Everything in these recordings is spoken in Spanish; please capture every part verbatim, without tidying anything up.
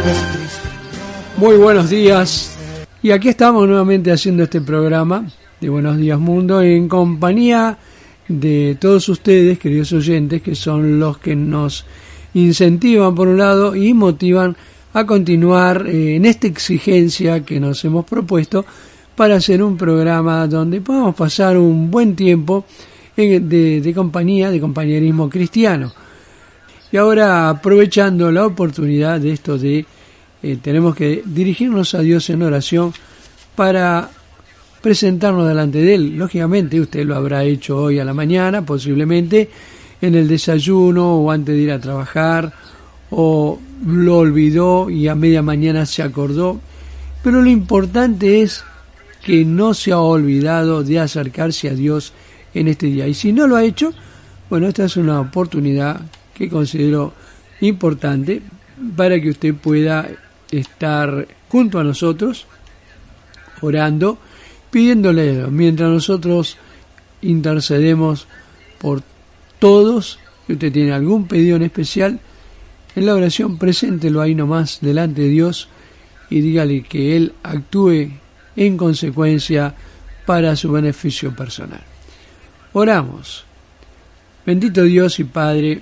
Muy buenos días, y aquí estamos nuevamente haciendo este programa de Buenos Días Mundo en compañía de todos ustedes, queridos oyentes, que son los que nos incentivan por un lado y motivan a continuar eh, en esta exigencia que nos hemos propuesto para hacer un programa donde podamos pasar un buen tiempo en, de, de compañía, de compañerismo cristiano. Y ahora, aprovechando la oportunidad de esto de Eh, tenemos que dirigirnos a Dios en oración para presentarnos delante de Él. Lógicamente usted lo habrá hecho hoy a la mañana, posiblemente en el desayuno o antes de ir a trabajar, o lo olvidó y a media mañana se acordó. Pero lo importante es que no se ha olvidado de acercarse a Dios en este día. Y si no lo ha hecho, bueno, esta es una oportunidad que considero importante para que usted pueda estar junto a nosotros orando, pidiéndole, mientras nosotros intercedemos por todos. Si usted tiene algún pedido en especial en la oración, preséntelo ahí nomás delante de Dios y dígale que Él actúe en consecuencia para su beneficio personal. Oramos. Bendito Dios y Padre,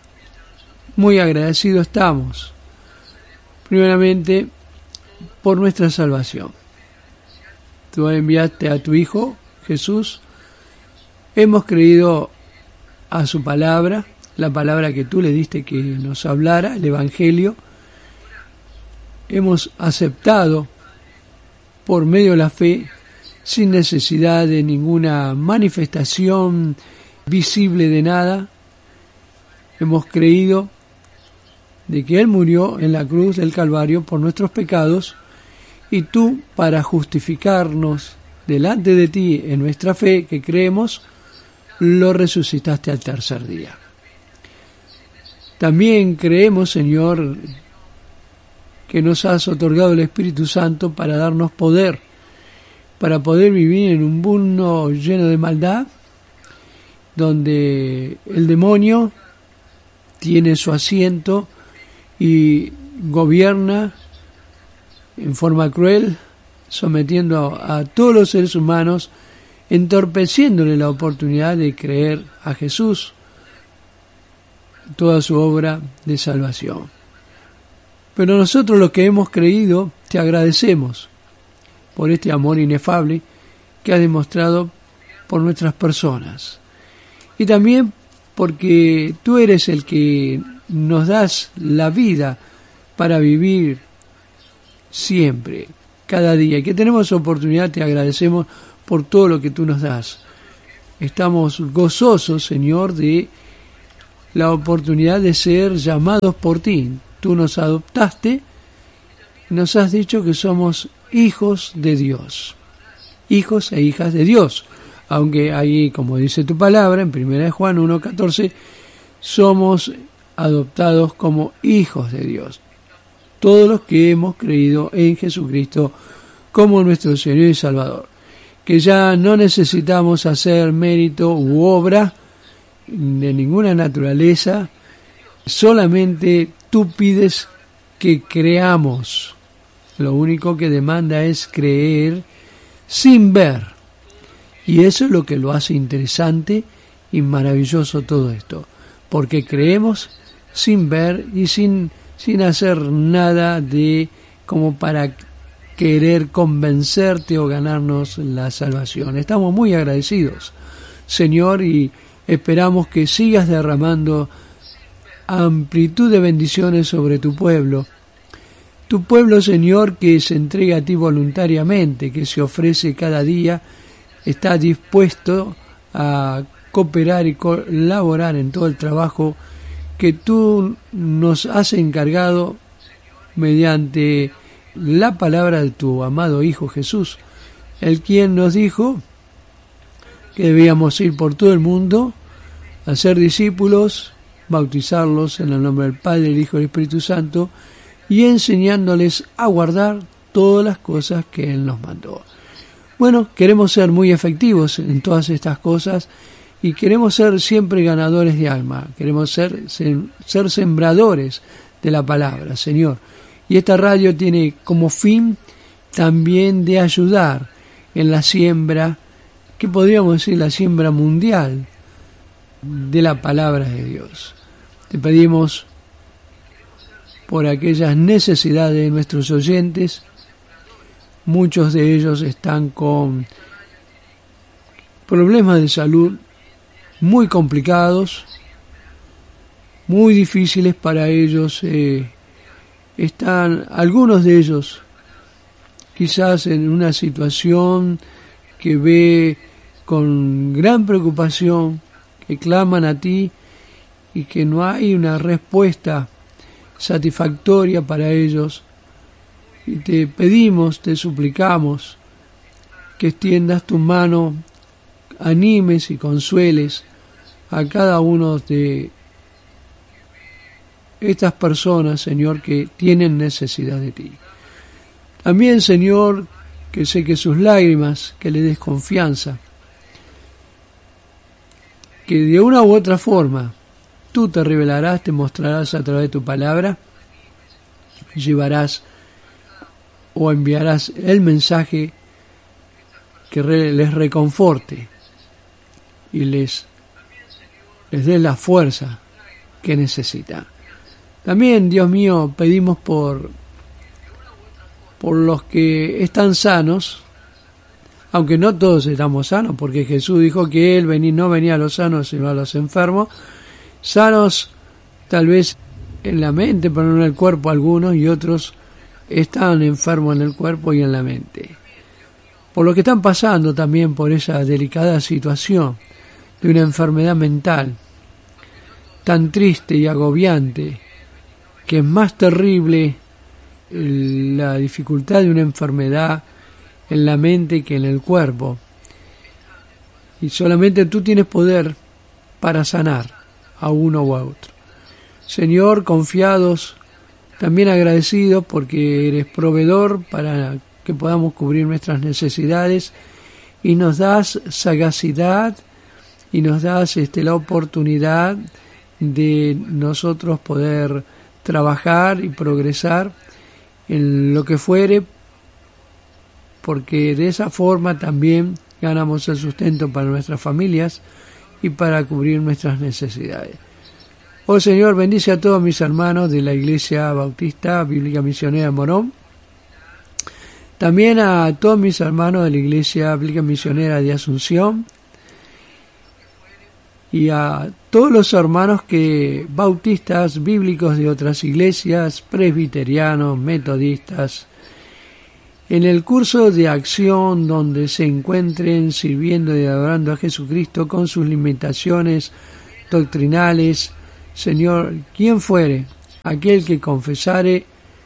muy agradecidos estamos primeramente por nuestra salvación. Tú enviaste a tu Hijo Jesús, hemos creído a su palabra, la palabra que tú le diste que nos hablara, el Evangelio. Hemos aceptado por medio de la fe, sin necesidad de ninguna manifestación visible de nada. Hemos creído de que Él murió en la cruz del Calvario por nuestros pecados, y tú, para justificarnos delante de ti en nuestra fe que creemos, lo resucitaste al tercer día. También creemos, Señor, que nos has otorgado el Espíritu Santo para darnos poder, para poder vivir en un mundo lleno de maldad, donde el demonio tiene su asiento y gobierna en forma cruel, sometiendo a, a todos los seres humanos, entorpeciéndole la oportunidad de creer a Jesús, toda su obra de salvación. Pero nosotros, los que hemos creído, te agradecemos por este amor inefable que has demostrado por nuestras personas, y también porque tú eres el que nos das la vida para vivir siempre, cada día, y que tenemos oportunidad. Te agradecemos por todo lo que tú nos das. Estamos gozosos, Señor, de la oportunidad de ser llamados por ti. Tú nos adoptaste y nos has dicho que somos hijos de Dios, hijos e hijas de Dios, aunque ahí, como dice tu palabra en primera de Juan uno catorce, somos adoptados como hijos de Dios, todos los que hemos creído en Jesucristo como nuestro Señor y Salvador, que ya no necesitamos hacer mérito u obra de ninguna naturaleza, solamente tú pides que creamos. Lo único que demanda es creer sin ver, y eso es lo que lo hace interesante y maravilloso todo esto, porque creemos sin ver y sin, sin hacer nada de como para querer convencerte o ganarnos la salvación. Estamos muy agradecidos, Señor, y esperamos que sigas derramando amplitud de bendiciones sobre tu pueblo. Tu pueblo, Señor, que se entrega a ti voluntariamente, que se ofrece cada día, está dispuesto a cooperar y colaborar en todo el trabajo que tú nos has encargado mediante la palabra de tu amado Hijo Jesús, el quien nos dijo que debíamos ir por todo el mundo, hacer discípulos, bautizarlos en el nombre del Padre, el Hijo y el Espíritu Santo, y enseñándoles a guardar todas las cosas que Él nos mandó. Bueno, queremos ser muy efectivos en todas estas cosas y queremos ser siempre ganadores de alma, queremos ser, ser, ser sembradores de la palabra, Señor. Y esta radio tiene como fin también de ayudar en la siembra, que podríamos decir la siembra mundial de la palabra de Dios. Te pedimos por aquellas necesidades de nuestros oyentes. Muchos de ellos están con problemas de salud muy complicados, muy difíciles para ellos. Eh, están algunos de ellos quizás en una situación que ve con gran preocupación, que claman a ti y que no hay una respuesta satisfactoria para ellos. Y te pedimos, te suplicamos que extiendas tu mano, animes y consueles a cada uno de estas personas, Señor, que tienen necesidad de ti. También, Señor, que sé que sus lágrimas, que le des confianza, que de una u otra forma tú te revelarás, te mostrarás a través de tu palabra, llevarás o enviarás el mensaje que re, les reconforte y les, les dé la fuerza que necesitan. También, Dios mío, pedimos por, por los que están sanos, aunque no todos estamos sanos, porque Jesús dijo que Él venía, no venía a los sanos, sino a los enfermos, sanos tal vez en la mente, pero no en el cuerpo algunos, y otros están enfermos en el cuerpo y en la mente. Por lo que están pasando también por esa delicada situación de una enfermedad mental tan triste y agobiante, que es más terrible la dificultad de una enfermedad en la mente que en el cuerpo. Y solamente tú tienes poder para sanar a uno u a otro. Señor, confiados, también agradecidos porque eres proveedor para que podamos cubrir nuestras necesidades y nos das sagacidad y nos das este, la oportunidad de nosotros poder trabajar y progresar en lo que fuere, porque de esa forma también ganamos el sustento para nuestras familias y para cubrir nuestras necesidades. Oh Señor, bendice a todos mis hermanos de la Iglesia Bautista Bíblica Misionera de Morón, también a todos mis hermanos de la Iglesia Bíblica Misionera de Asunción, y a todos los hermanos que bautistas bíblicos de otras iglesias, presbiterianos, metodistas, en el curso de acción donde se encuentren sirviendo y adorando a Jesucristo con sus limitaciones doctrinales. Señor, quien fuere, aquel que confesare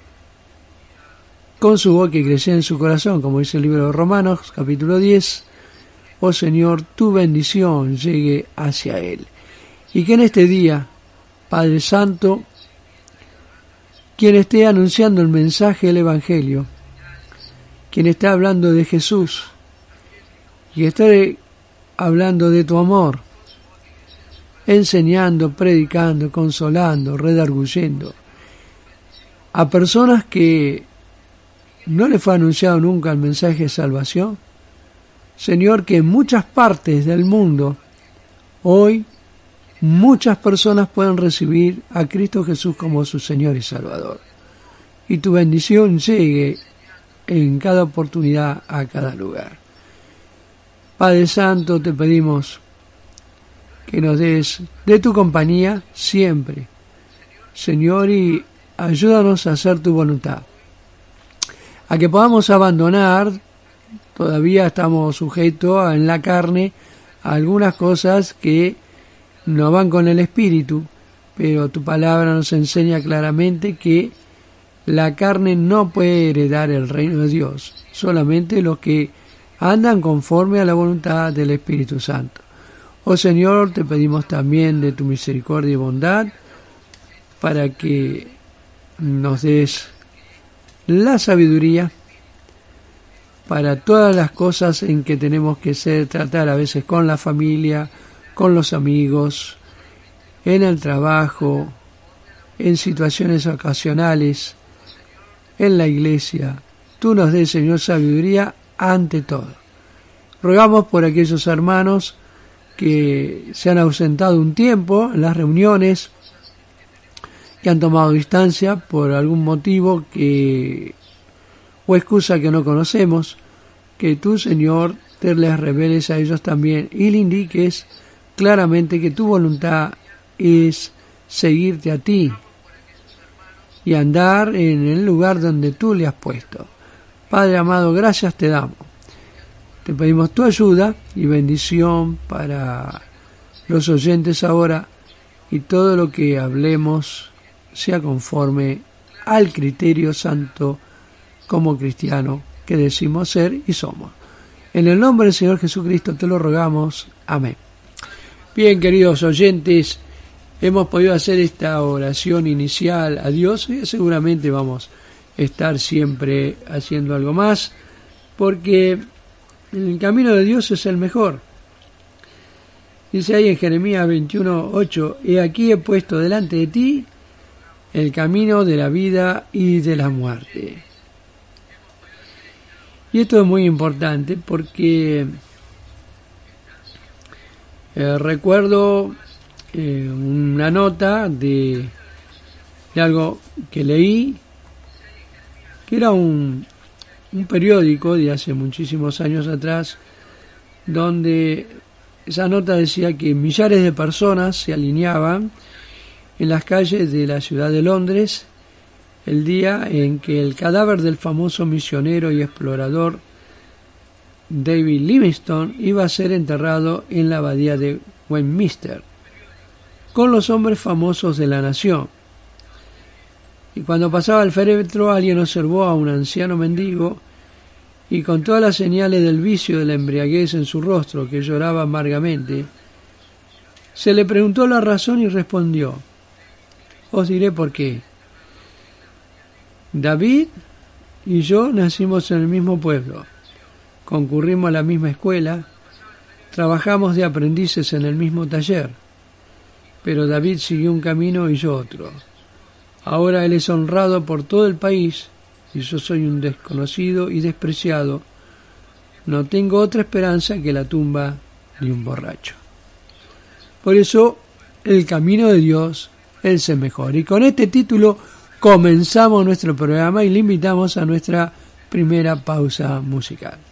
con su boca y creyere en su corazón, como dice el libro de Romanos, capítulo diez, oh Señor, tu bendición llegue hacia él. Y que en este día, Padre Santo, quien esté anunciando el mensaje del Evangelio, quien esté hablando de Jesús, y esté hablando de tu amor, enseñando, predicando, consolando, redarguyendo, a personas que no les fue anunciado nunca el mensaje de salvación, Señor, que en muchas partes del mundo hoy muchas personas pueden recibir a Cristo Jesús como su Señor y Salvador. Y tu bendición llegue en cada oportunidad a cada lugar. Padre Santo, te pedimos que nos des de tu compañía siempre, Señor, y ayúdanos a hacer tu voluntad. A que podamos abandonar. Todavía estamos sujetos a, en la carne a algunas cosas que no van con el Espíritu, pero tu palabra nos enseña claramente que la carne no puede heredar el reino de Dios, solamente los que andan conforme a la voluntad del Espíritu Santo. Oh Señor, te pedimos también de tu misericordia y bondad para que nos des la sabiduría para todas las cosas en que tenemos que ser, tratar a veces con la familia, con los amigos, en el trabajo, en situaciones ocasionales. en la iglesia. Tú nos des, Señor, sabiduría ante todo. Rogamos por aquellos hermanos que se han ausentado un tiempo en las reuniones, que han tomado distancia por algún motivo que o excusa que no conocemos, que tú, Señor, te les reveles a ellos también y le indiques claramente que tu voluntad es seguirte a ti y andar en el lugar donde tú le has puesto. Padre amado, gracias te damos. Te pedimos tu ayuda y bendición para los oyentes ahora, y todo lo que hablemos sea conforme al criterio santo como cristiano que decimos ser y somos. En el nombre del Señor Jesucristo te lo rogamos. Amén. Bien, queridos oyentes, hemos podido hacer esta oración inicial a Dios y seguramente vamos a estar siempre haciendo algo más, porque el camino de Dios es el mejor. Dice ahí en Jeremías veintiuno, ocho, he aquí he puesto delante de ti el camino de la vida y de la muerte. Y esto es muy importante porque eh, recuerdo eh, una nota de, de algo que leí, que era un, un periódico de hace muchísimos años atrás, donde esa nota decía que millares de personas se alineaban en las calles de la ciudad de Londres el día en que el cadáver del famoso misionero y explorador David Livingstone iba a ser enterrado en la abadía de Westminster con los hombres famosos de la nación. Y cuando pasaba el féretro, alguien observó a un anciano mendigo y con todas las señales del vicio de la embriaguez en su rostro, que lloraba amargamente, se le preguntó la razón y respondió: os diré por qué. David y yo nacimos en el mismo pueblo, concurrimos a la misma escuela, trabajamos de aprendices en el mismo taller, pero David siguió un camino y yo otro. Ahora él es honrado por todo el país y yo soy un desconocido y despreciado. No tengo otra esperanza que la tumba de un borracho. Por eso el camino de Dios es el mejor. Y con este título comenzamos nuestro programa y le invitamos a nuestra primera pausa musical.